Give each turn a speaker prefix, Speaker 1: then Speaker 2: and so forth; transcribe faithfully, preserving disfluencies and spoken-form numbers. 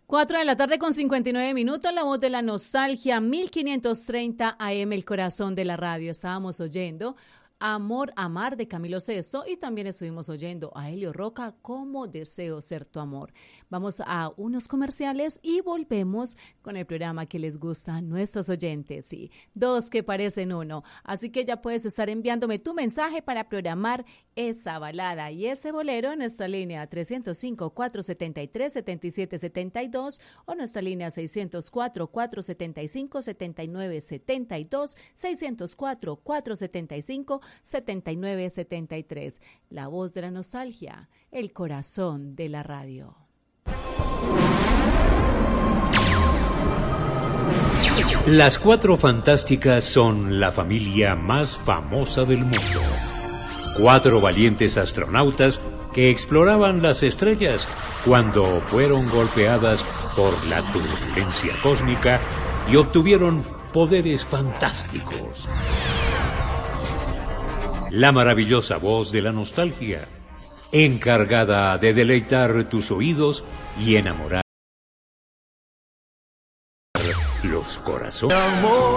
Speaker 1: Cuatro de la tarde con cincuenta y nueve minutos, la voz de la nostalgia, mil quinientos treinta A M, el corazón de la radio. Estábamos oyendo Amor, Amar de Camilo Sesto y también estuvimos oyendo a Helio Roca, Cómo deseo ser tu amor. Vamos a unos comerciales y volvemos con el programa que les gusta a nuestros oyentes. Sí, dos que parecen uno. Así que ya puedes estar enviándome tu mensaje para programar esa balada y ese bolero en nuestra línea trescientos cinco, cuatrocientos setenta y tres, setenta y siete setenta y dos o nuestra línea seiscientos cuatro, cuatrocientos setenta y cinco, setenta y nueve setenta y dos, seiscientos cuatro, cuatrocientos setenta y cinco, setenta y nueve setenta y tres. La voz de la nostalgia, el corazón de la radio.
Speaker 2: Las Cuatro Fantásticas son la familia más famosa del mundo. Cuatro valientes astronautas que exploraban las estrellas cuando fueron golpeadas por la turbulencia cósmica y obtuvieron poderes fantásticos. La maravillosa voz de la nostalgia, encargada de deleitar tus oídos y enamorar los corazones.